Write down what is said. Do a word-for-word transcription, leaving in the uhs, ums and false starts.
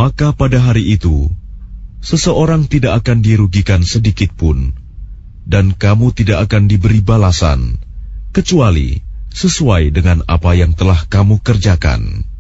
maka pada hari itu seseorang tidak akan dirugikan sedikit pun, dan kamu tidak akan diberi balasan kecuali sesuai dengan apa yang telah kamu kerjakan.